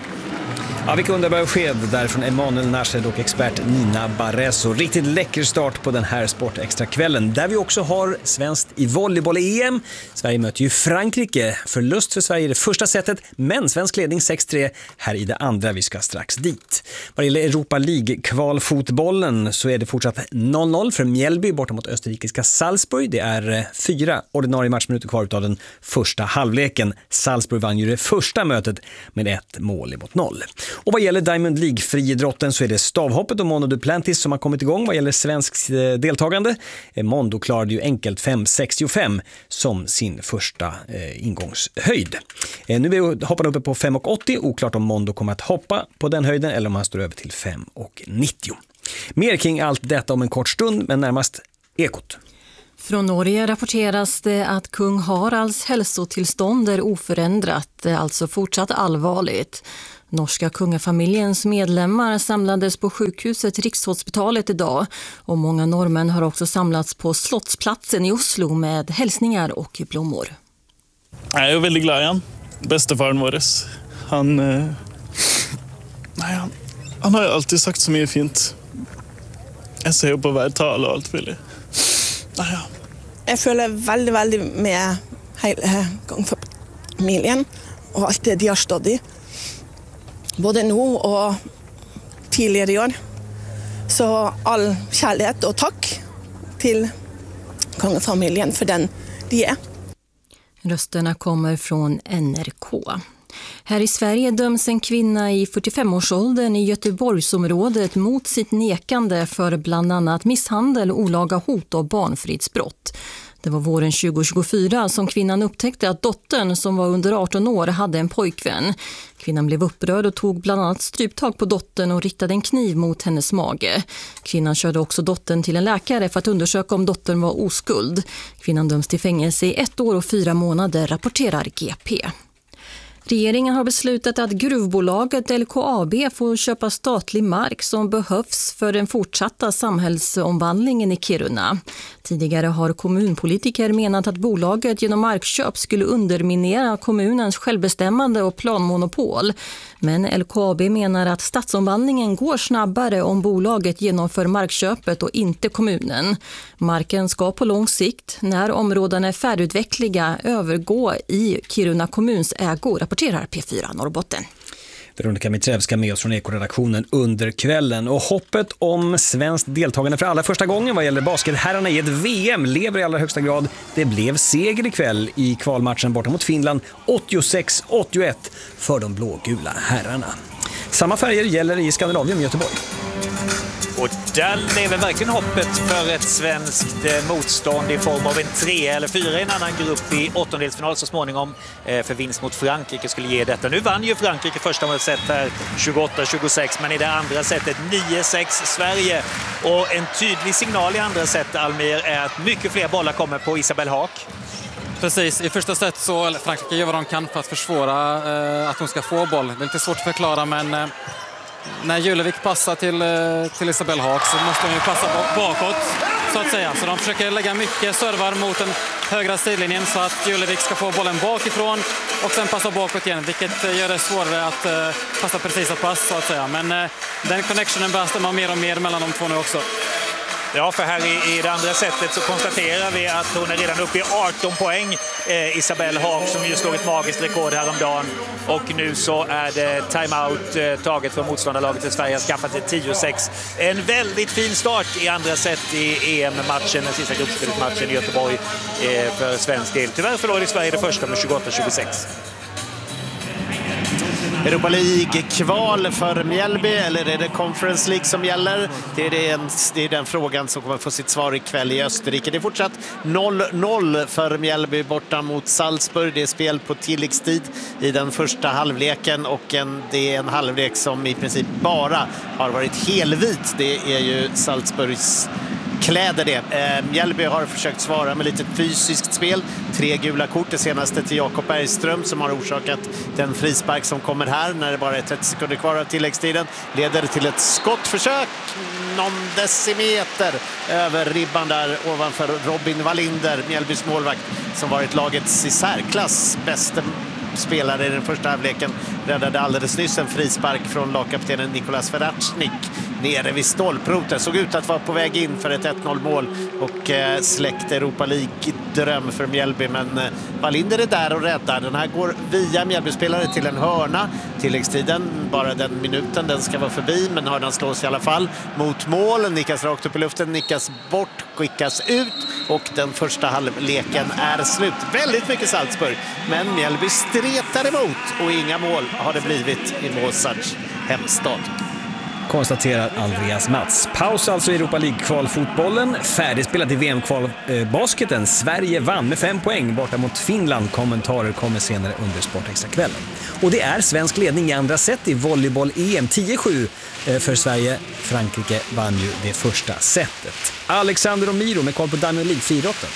Ja, vilka underbara besked där från Emanuel Nashed och expert Nina Barresso. Riktigt läcker start på den här sportextrakvällen, där vi också har svenskt i volleyboll-E M. Sverige möter ju Frankrike. Förlust för Sverige i det första setet, men svensk ledning sex tre här i det andra. Vi ska strax dit. Vad gäller Europa League-kvalfotbollen så är det fortsatt noll noll för Mjällby borta mot österrikiska Salzburg. Det är fyra ordinarie matchminuter kvar av den första halvleken. Salzburg vann ju det första mötet med ett mål mot noll. Och vad gäller Diamond League-friidrotten så är det stavhoppet och Mondo Duplantis som har kommit igång vad gäller svensk deltagande. Mondo klarade ju enkelt fem sextiofem som sin första eh, ingångshöjd. Eh, nu är hoppar uppe på fem åttio, oklart om Mondo kommer att hoppa på den höjden eller om han står över till fem nittio. Mer kring allt detta om en kort stund, men närmast Ekot. Från Norge rapporteras det att kung Haralds hälsotillstånd är oförändrat, alltså fortsatt allvarligt. Norska kungafamiljens medlemmar samlades på sjukhuset Rikshospitalet idag och många norrmän har också samlats på Slottsplatsen i Oslo med hälsningar och blommor. Jag är väldigt glad i han. Bestefaren vår. Han, eh... Nej, han, han har ju alltid sagt så mycket fint. Jag ser på hver tale och allt möjligt. Ja. Jeg føler veldig, veldig med hele kongefamilien og alt det de har stått i. Både nå og tidligere i år. Så all kjærlighet og takk til kongefamilien för den de är. Rösterna kommer från N R K. Här i Sverige döms en kvinna i fyrtiofem-årsåldern i Göteborgsområdet mot sitt nekande för bland annat misshandel, olaga hot och barnfridsbrott. Det var våren tjugo tjugofyra som kvinnan upptäckte att dottern som var under arton år hade en pojkvän. Kvinnan blev upprörd och tog bland annat stryptag på dottern och riktade en kniv mot hennes mage. Kvinnan körde också dottern till en läkare för att undersöka om dottern var oskuld. Kvinnan döms till fängelse i ett år och fyra månader, rapporterar G P. Regeringen har beslutat att gruvbolaget L K A B får köpa statlig mark som behövs för den fortsatta samhällsomvandlingen i Kiruna. Tidigare har kommunpolitiker menat att bolaget genom markköp skulle underminera kommunens självbestämmande och planmonopol. Men L K A B menar att stadsomvandlingen går snabbare om bolaget genomför markköpet och inte kommunen. Marken ska på lång sikt, när områdena är färdigutvecklade, övergå i Kiruna kommuns ägo, rapporterar P fyra Norrbotten. Veronica Mitrevska med oss från Eko-redaktionen under kvällen. Och hoppet om svenskt deltagande för allra första gången vad gäller basketherrarna i ett V M lever i allra högsta grad. Det blev seger ikväll i kvalmatchen borta mot Finland, åttiosex åttioett för de blågula herrarna. Samma färger gäller i Skandinavien, Göteborg. Och där lever verkligen hoppet för ett svenskt motstånd i form av en tre eller fyra i en annan grupp i åttondelsfinal så småningom för vinst mot Frankrike skulle ge detta. Nu vann ju Frankrike första set här tjugoåtta tjugosex, men i det andra setet nio sex Sverige. Och en tydlig signal i andra set, Almir, är att mycket fler bollar kommer på Isabelle Haak. Precis, i första set så Frankrike gör vad de kan för att försvåra eh, att hon ska få boll. Det är lite svårt att förklara, men eh, när Julevik passar till, till Isabelle Haak så måste de ju passa bakåt så att säga. Så de försöker lägga mycket servar mot den högra sidlinjen så att Julevik ska få bollen bakifrån och sen passa bakåt igen, vilket gör det svårare att uh, passa precisa pass så att säga. Men uh, den connectionen börjar stämma mer och mer mellan de två nu också. Ja, för här i, i det andra sättet så konstaterar vi att hon är redan uppe i arton poäng, eh, Isabelle Haak, som ju slog ett magiskt rekord häromdagen. Och nu så är det timeout eh, taget för motståndarlaget till Sverige har skaffat sig tio sex. En väldigt fin start i andra set i E M-matchen, den sista gruppspelsmatchen i Göteborg eh, för svensk del. Tyvärr förlorade Sverige det första med tjugoåtta tjugosex. Europa League-kval för Mjällby, eller är det Conference League som gäller? Det är den, det är den frågan som kommer få sitt svar ikväll i Österrike. Det är fortsatt noll noll för Mjällby borta mot Salzburg. Det är spel på tilläggstid i den första halvleken och en, det är en halvlek som i princip bara har varit helvit. Det är ju Salzburgs kläder det. Eh, Mjällby har försökt svara med lite fysiskt spel. Tre gula kort, det senaste till Jakob Bergström som har orsakat den frispark som kommer här när det bara är trettio sekunder kvar av tilläggstiden. Leder till ett skottförsök någon decimeter över ribban där ovanför Robin Wallinder, Mjällbys målvakt, som varit lagets i särklass bästa spelare i den första halvleken. Räddade alldeles nyss en frispark från lagkaptenen Nikolas Veracnik nere vid stolproten. Såg ut att vara på väg in för ett ett noll mål och eh, släckte Europa League-dröm för Mjällby. Men eh, Wallinder är där och räddar. Den här går via Mjällby-spelare till en hörna. Tilläggstiden, bara den minuten, den ska vara förbi. Men hörnan slås i alla fall mot mål. Nickas rakt upp i luften, nickas bort, skickas ut. Och den första halvleken är slut. Väldigt mycket Salzburg. Men Mjällby stretar emot och inga mål har det blivit i Mozart. hemstad. Konstaterar Andreas Mats. Paus alltså i Europa League-kvalfotbollen. Färdigspelat i V M-kvalbasketen. Sverige vann med fem poäng borta mot Finland. Kommentarer kommer senare under Sportextra-kvällen. Och det är svensk ledning i andra set i volleyboll-E M tio sju för Sverige. Frankrike vann ju det första setet. Alexander och Miro med koll på Diamond League-friidrotten.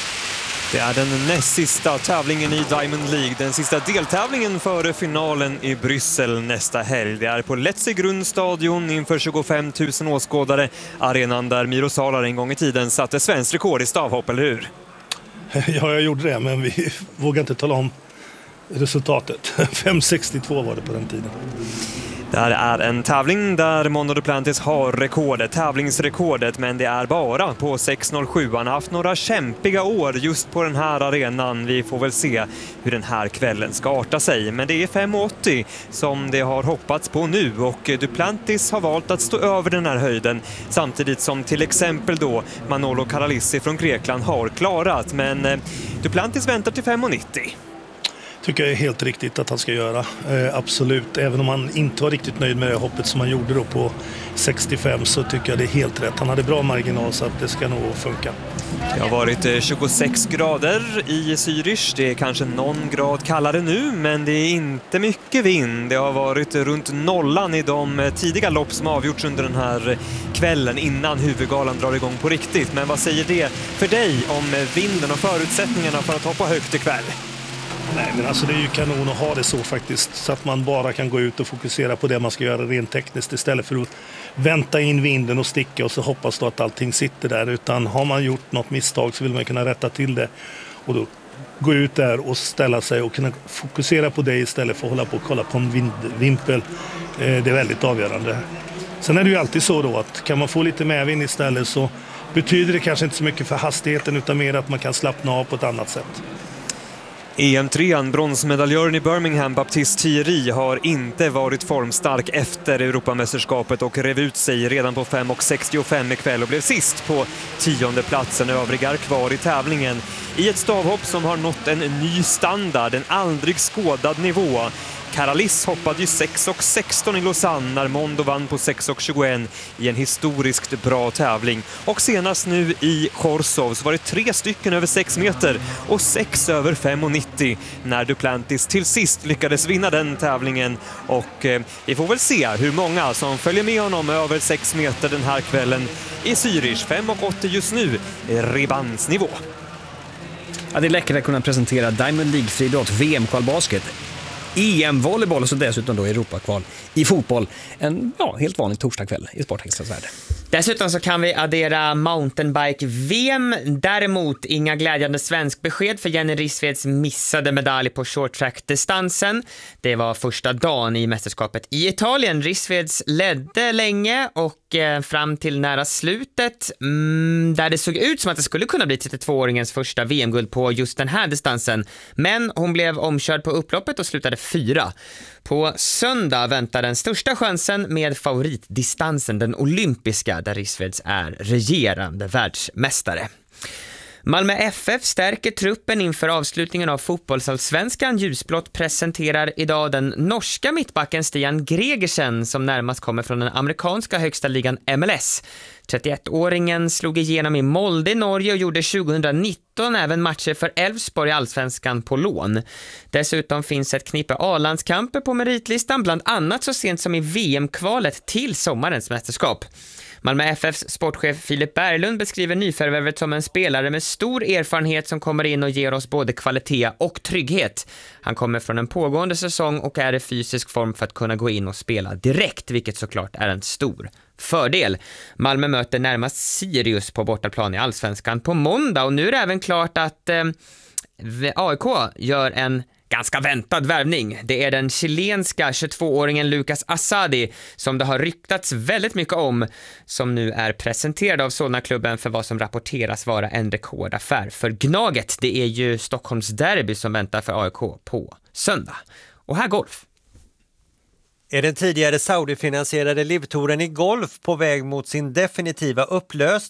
Det är den näst sista tävlingen i Diamond League. Den sista deltävlingen före finalen i Bryssel nästa helg. Det är på Letze grundstadion inför tjugofem tusen åskådare. Arenan där Miro Salar en gång i tiden satte svensk rekord i stavhopp, eller hur? Ja, jag gjorde det, men vi vågar inte tala om resultatet. fem sextiotvå var det på den tiden. Det här är en tävling där Mondo Duplantis har rekordet, tävlingsrekordet, men det är bara på sex noll sju. Han har haft några kämpiga år just på den här arenan. Vi får väl se hur den här kvällen ska arta sig. Men det är fem åttio som det har hoppats på nu, och Duplantis har valt att stå över den här höjden samtidigt som till exempel då Manolo Karalissi från Grekland har klarat. Men Duplantis väntar till fem nittio. Tycker jag är helt riktigt att han ska göra. Eh, absolut. Även om han inte var riktigt nöjd med det hoppet som han gjorde då på sextiofem, så tycker jag det är helt rätt. Han hade bra marginal, så att det ska nog funka. Det har varit tjugosex grader i Zürich. Det är kanske någon grad kallare nu, men det är inte mycket vind. Det har varit runt nollan i de tidiga lopp som avgjorts under den här kvällen innan huvudgalan drar igång på riktigt. Men vad säger det för dig om vinden och förutsättningarna för att hoppa högt ikväll? Nej, men alltså det är ju kanon att ha det så faktiskt, så att man bara kan gå ut och fokusera på det man ska göra rent tekniskt istället för att vänta in vinden och sticka och så hoppas då att allting sitter där. Utan har man gjort något misstag så vill man kunna rätta till det och då gå ut där och ställa sig och kunna fokusera på det istället för att hålla på och kolla på en vindvimpel. Det är väldigt avgörande. Sen är det ju alltid så då att kan man få lite medvind istället så betyder det kanske inte så mycket för hastigheten utan mer att man kan slappna av på ett annat sätt. E M trean, bronsmedaljören i Birmingham, Baptiste Thierry, har inte varit formstark efter Europamästerskapet och rev ut sig redan på fem sextiofem ikväll och blev sist på tionde platsen. Övriga kvar i tävlingen i ett stavhopp som har nått en ny standard, en aldrig skådad nivå. Karalis hoppade ju sex sexton i Lausanne när Mondo vann på sex tjugoett i en historiskt bra tävling. Och senast nu i Chorzów så var det tre stycken över sex meter och sex över fem nittio när Duplantis till sist lyckades vinna den tävlingen. Och eh, vi får väl se hur många som följer med honom över sex meter den här kvällen i Zürich. fem åttio just nu, Ribans-nivå. Ja, det är läckert att kunna presentera Diamond League-friidrott, V M-kvalbasket, E M-volleyboll och så dessutom då Europakval i fotboll. En ja, helt vanlig torsdagkväll i Sportextras värld. Dessutom så kan vi addera mountainbike-V M. Däremot inga glädjande svensk besked för Jenny Rissveds missade medalj på short-track-distansen. Det var första dagen i mästerskapet i Italien. Rissveds ledde länge och eh, fram till nära slutet mm, där det såg ut som att det skulle kunna bli trettiotvååringens första V M-guld på just den här distansen. Men hon blev omkörd på upploppet och slutade fyra. På söndag väntar den största chansen med favoritdistansen, den olympiska, där Rissveds är regerande världsmästare. Malmö F F stärker truppen inför avslutningen av fotbollsallsvenskan. Ljusblått presenterar idag den norska mittbacken Stian Gregersen som närmast kommer från den amerikanska högsta ligan M L S. trettioettåringen slog igenom i Molde i Norge och gjorde tjugonitton även matcher för Elfsborg i allsvenskan på lån. Dessutom finns ett knippe A-landskamper på meritlistan, bland annat så sent som i V M-kvalet till sommarens mästerskap. Malmö F F:s sportchef Filip Berglund beskriver nyförvärvet som en spelare med stor erfarenhet som kommer in och ger oss både kvalitet och trygghet. Han kommer från en pågående säsong och är i fysisk form för att kunna gå in och spela direkt, vilket såklart är en stor fördel. Malmö möter närmast Sirius på bortaplan i allsvenskan på måndag och nu är det även klart att eh, A I K gör en ganska väntad värvning. Det är den chilenska tjugotvååringen Lucas Asadi som det har ryktats väldigt mycket om, som nu är presenterad av Solna-klubben för vad som rapporteras vara en rekordaffär för Gnaget. Det är ju Stockholms derby som väntar för A I K på söndag. Och här golf. Är den tidigare Saudi-finansierade livtouren i golf på väg mot sin definitiva upplösning?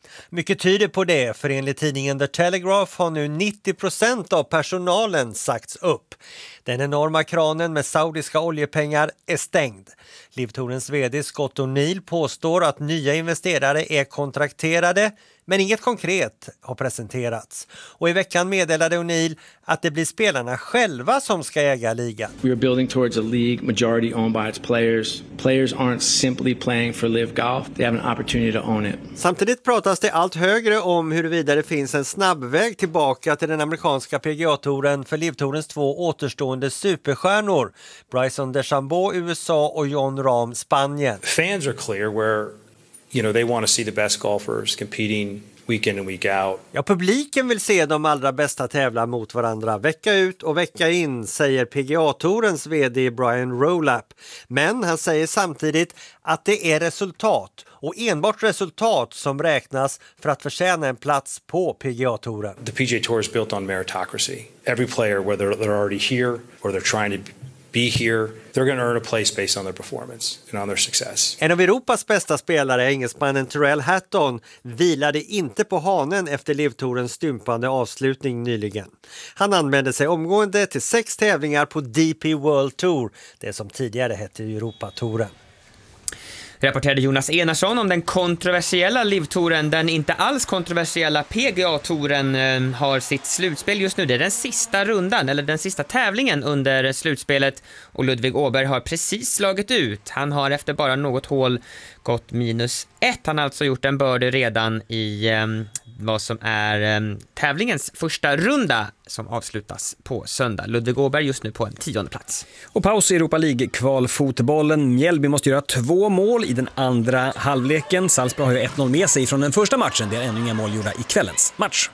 Mycket tyder på det, för enligt tidningen The Telegraph har nu nittio procent av personalen sagts upp. Den enorma kranen med saudiska oljepengar är stängd. Livtourens vd Scott O'Neill påstår att nya investerare är kontrakterade, men inget konkret har presenterats. Och i veckan meddelade O'Neill att det blir spelarna själva som ska äga ligan. We are building towards a league majority owned by its players. Players aren't simply playing for Live Golf. They have an opportunity to own it. Samtidigt pratas det allt högre om huruvida det finns en snabbväg tillbaka till den amerikanska P G A-touren för Livtourens två återstående superstjärnor. Bryson DeChambeau, U S A och Jon Rahm, Spanien. Fans are clear where you know they want to see the best golfers competing week in and week out. Ja, publiken vill se de allra bästa tävla mot varandra vecka ut och vecka in, säger P G A-tourens vd Brian Rowlap. Men han säger samtidigt att det är resultat och enbart resultat som räknas för att förtjäna en plats på P G A-touren. The P G A Tour is built on meritocracy. Every player, whether they're already here or they're trying to be here, they're going to earn a place based on their performance and on their success. En av Europas bästa spelare, engelsmannen Tyrrell Hatton, vilade inte på hanen efter Livtourens stympande avslutning nyligen. Han anmälde sig omgående till sex tävlingar på D P World Tour, det som tidigare hette Europatouren. Rapporterade Jonas Enarsson om den kontroversiella Livtouren. Den inte alls kontroversiella P G A-touren eh, har sitt slutspel just nu. Det är den sista rundan, eller den sista tävlingen under slutspelet. Och Ludvig Åberg har precis slagit ut. Han har efter bara något hål gått minus ett. Han har alltså gjort en birdie redan i eh, vad som är eh, tävlingens första runda som avslutas på söndag. Ludvig Åberg just nu på en tionde plats. Och paus i Europa League-kvalfotbollen. Mjällby måste göra två mål i den andra halvleken. Salzburg har ju ett noll med sig från den första matchen. Det är ännu inga mål gjorda i kvällens match.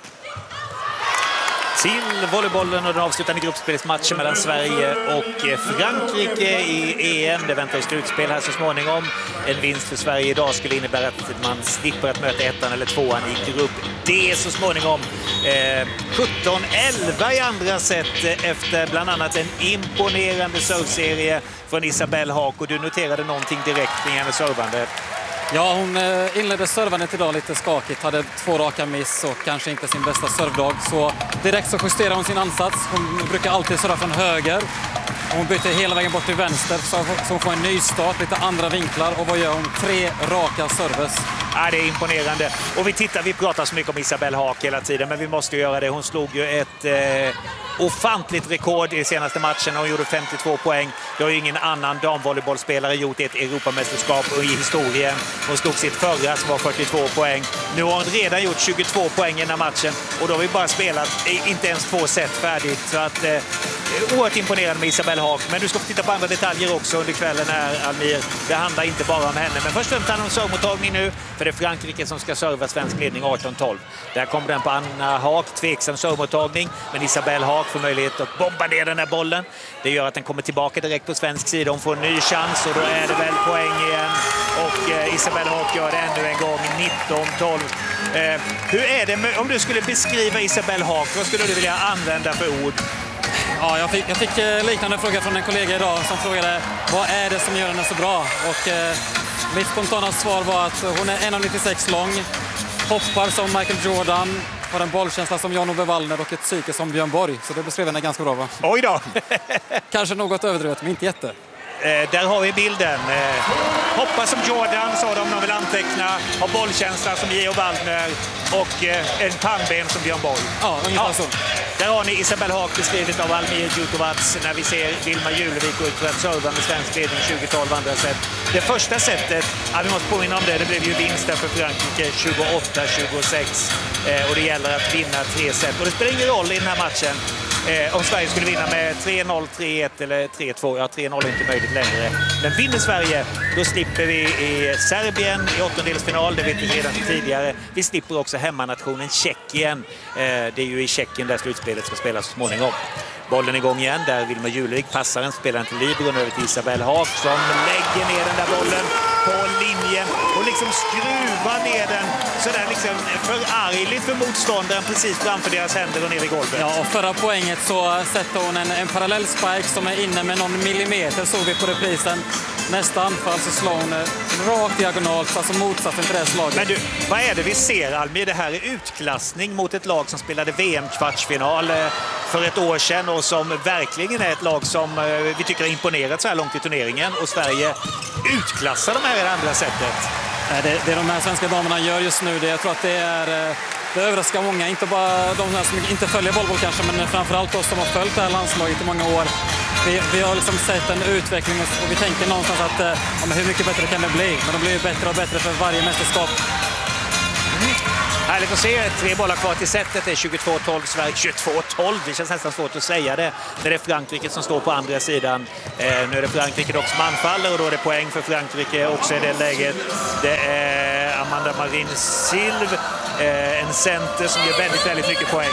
Till volleybollen och den avslutande gruppspelsmatchen mellan Sverige och Frankrike i E M. Det väntar i slutspel här så småningom. En vinst för Sverige idag skulle innebära att man slipper att möta ettan eller tvåan i grupp D så småningom. Eh, sjutton elva i andra set efter bland annat en imponerande servserie från Isabelle Haak. Och du noterade någonting direkt med hennes servande. Ja, hon inledde servandet idag lite skakigt. Hade två raka miss och kanske inte sin bästa servdag. Så direkt så justerade hon sin ansats. Hon brukar alltid serva från höger. Hon bytte hela vägen bort till vänster så hon får en ny start, lite andra vinklar. Och vad gör hon? Tre raka serves. Ja, det är imponerande. Och vi tittar, vi pratar så mycket om Isabelle Haak hela tiden, men vi måste göra det. Hon slog ju ett eh, ofantligt rekord i senaste matchen. Hon gjorde femtiotvå poäng. Det har ju ingen annan damvolleybollspelare gjort i ett Europamästerskap i historien. Hon slog sitt förra som var fyrtiotvå poäng. Nu har hon redan gjort tjugotvå poäng i den här matchen. Och då har vi bara spelat inte ens två set färdigt. Så att eh, oerhört imponerande med Isabelle Haak. Men du ska få titta på andra detaljer också under kvällen här, Almir. Det handlar inte bara om henne. Men först och främst handlar om servmottagning nu. För det är Frankrike som ska serva svensk ledning arton tolv. Där kommer den på Anna Haak. Tveksam servmottagning. Men Isabelle Haak får möjlighet att bomba ner den här bollen. Det gör att den kommer tillbaka direkt på svensk sida. Hon får en ny chans och då är det väl poäng igen. Och eh, Isabelle Haak gör det ännu en gång. nitton tolv. Eh, hur är det med, om du skulle beskriva Isabelle Haak, vad skulle du vilja använda för ord? Ja, jag fick, jag fick liknande fråga från en kollega idag som frågade vad är det som gör henne så bra? Och eh, mitt spontana svar var att hon är ett komma nittiosex lång, hoppar som Michael Jordan, har en bollkänsla som Jan-Ove Wallner och ett psyke som Björn Borg. Så det beskrev henne ganska bra, va? Oj då! Kanske något överdrivet, men inte jätte. Eh, där har vi bilden. Eh, hoppa som Jordan, sa de, de vill anteckna. Har bollkänsla som Geo Wallner och eh, en pannben som Björn Borg. Ja, ungefär ja. så. Där har ni Isabelle Haak beskrivet av Almir Djukovac när vi ser Vilma Julevik ut för att serva med svensk ledning tjugo tolv andra set. Det första setet, ja, vi måste påminna om det, det blev ju vinst där för Frankrike tjugoåtta tjugosex. Eh, och det gäller att vinna tre set. Och det spelar ingen roll i den här matchen Eh, om Sverige skulle vinna med tre noll, tre ett eller tre två. Ja, tre noll är inte möjligt längre. Men vinner Sverige, då slipper vi i Serbien i åttondelsfinal. Det vet vi redan tidigare. Vi slipper också hemmanationen Tjeckien. Eh, det är ju i Tjeckien där slutspelet ska spelas så småningom. Bollen igång igen, där Vilma Julevik passar den, spelar till Libron över till Isabelle Haak som lägger ner den där bollen på linjen och liksom skruvar ner den sådär liksom förargligt för motståndaren precis framför deras händer och ner i golvet. Ja, och förra poänget så sätter hon en, en parallell spike som är inne med någon millimeter, såg vi på reprisen. nästa anfall så slår hon rakt diagonalt, alltså motsatsen till det slaget. Men du, vad är det vi ser, Almir? Det här är utklassning mot ett lag som spelade V M-kvartsfinal för ett år sedan och som verkligen är ett lag som vi tycker har imponerat så här långt i turneringen, och Sverige utklassar de här i det andra sättet. Det, det de här svenska damerna gör just nu, det, jag tror att det är... Det överraskar många, inte bara de här som inte följer bollboll kanske, men framförallt oss som har följt det här landslaget i många år. Vi, vi har liksom sett en utveckling och vi tänker någonstans att ja, men hur mycket bättre kan det bli? Men de blir ju bättre och bättre för varje mästerskap. Mm. Härligt att se. Tre bollar kvar till setet. Det är tjugotvå tolv Sverige. tjugotvå tolv. Det känns nästan svårt att säga det. När det är Frankrike som står på andra sidan. Eh, nu är det Frankrike dock som anfaller och då är det poäng för Frankrike också i det läget. Det är Amanda Marin Silv. Eh, en center som ger väldigt, väldigt mycket poäng.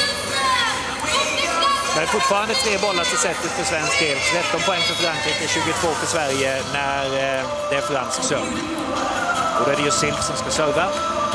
Men fortfarande tre bollar till setet för svensk del. tretton poäng för Frankrike, tjugotvå för Sverige när eh, det är fransk serv. Och då är det ju Silv som ska serva.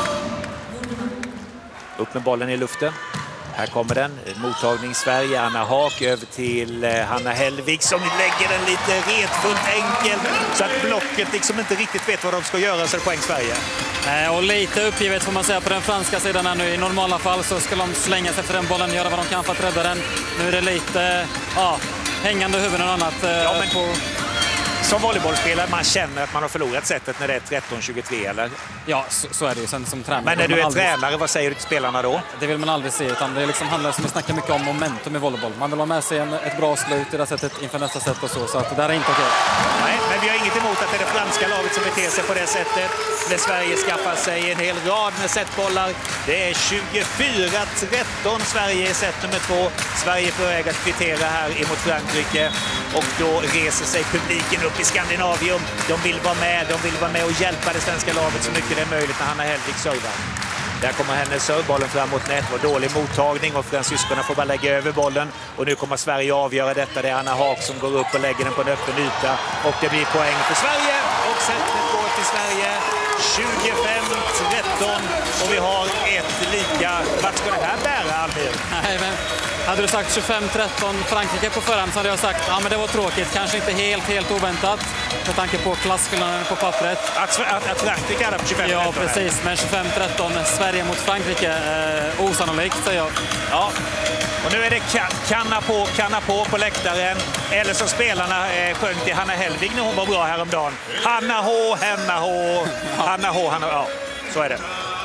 Upp med bollen i luften. Här kommer den. Mottagning Sverige. Anna Haak över till eh, Hanna Hellvig som lägger den lite retfullt enkelt så att blocket liksom inte riktigt vet vad de ska göra, så är det poäng Sverige. Eh, och lite uppgivet får man säga på den franska sidan här nu. I normala fall så ska de slänga sig efter den bollen, göra vad de kan för att rädda den. Nu är det lite ja, hängande huvuden och annat. Eh, ja, men... på... Som volleybollspelare, man känner att man har förlorat sättet när det är tretton tjugotre, eller? Ja, så, så är det ju. Sen som tränare. Men när du är aldrig... tränare, vad säger du till spelarna då? Det vill man aldrig se, utan det liksom handlar, som vi snackar mycket om, momentum i volleyboll. Man vill ha med sig en, ett bra slut i det sättet inför nästa set och så, så att det där är inte okej. Nej, men vi har inget emot att det är det franska laget som beter sig på det sättet. När Sverige skaffar sig en hel rad med setbollar. Det är tjugofyra tretton Sverige i set nummer två. Sverige är på väg att kvittera här emot Frankrike. Och då reser sig publiken upp i Skandinavium. De vill vara med, de vill vara med och hjälpa det svenska laget så mycket det är möjligt när Hanna Hellvig servar. Där kommer hennes serv, bollen fram mot nät, var dålig mottagning och fransyskorna får bara lägga över bollen. Och nu kommer Sverige avgöra detta. Det är Anna Haak som går upp och lägger den på en öppen yta. Och det blir poäng för Sverige. Och setet går till Sverige. tjugofem tretton. Och vi har ett lika. Vart ska det här bära, Almir? Nej, men hade du sagt tjugofem tretton Frankrike på förhand så hade jag sagt ja, men det var tråkigt. Kanske inte helt, helt oväntat. Med tanke på klasskillnaden på pappret. Att, att, att Frankrike är på tjugofem tretton? Ja, precis. Men tjugofem tretton Sverige mot Frankrike. Eh, osannolikt, säger jag. Ja. Och nu är det kanna på, kanna på på läktaren. Eller som spelarna eh, sjöng till Hanna Hellvig när hon var bra häromdagen. Hanna H, Hanna H, Hanna H, Hanna H. Ja, så är det.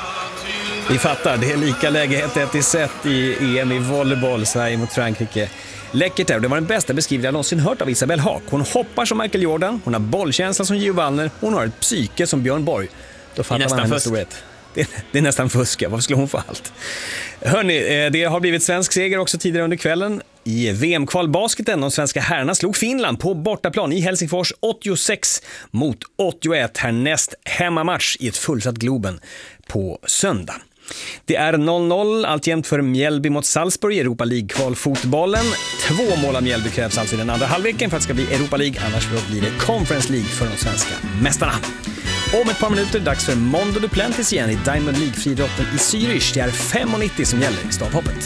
Vi fattar, det är lika läge ett ett i set i E M i volleyboll, Sverige mot Frankrike. Läckert där, det var den bästa beskrivningen jag någonsin hört av Isabelle Haak. Hon hoppar som Michael Jordan, hon har bollkänsla som Gio Wallner, hon har ett psyke som Björn Borg. Då fattar man hennes storhet. Det, det är nästan fuska, varför skulle hon få allt? Hörrni, det har blivit svensk seger också tidigare under kvällen. I V M-kvalbasketen, de svenska herrarna slog Finland på bortaplan i Helsingfors åttiosex mot åttioett. Härnäst hemmamatch i ett fullsatt Globen på söndag. Det är noll noll alltjämt för Mjällby mot Salzburg i Europa League-kvalfotbollen. Två mål av Mjällby krävs alltså i den andra halvleken för att det ska bli Europa League, annars blir det Conference League för de svenska mästarna. Om ett par minuter dags för Mondo Duplantis igen i Diamond League-friidrotten i Zürich. Det är fem nittio som gäller i stavhoppet.